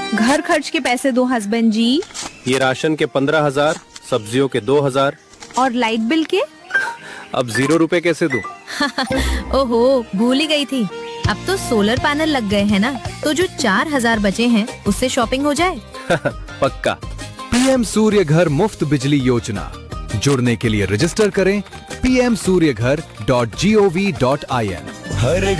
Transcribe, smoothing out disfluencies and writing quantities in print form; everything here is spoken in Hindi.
घर खर्च के पैसे दो हस्बैंड जी। ये राशन के 15,000, सब्जियों के 2,000 और लाइट बिल के? अब 0 रुपए कैसे दूं? ओहो, भूल ही गई थी। अब तो सोलर पैनल लग गए हैं ना, तो जो 4,000 बचे हैं उससे शॉपिंग हो जाए। पक्का। पीएम सूर्य घर मुफ्त बिजली योजना। जुड़ने के लिए रजिस्टर करें pmsuryaghar.gov.in। हर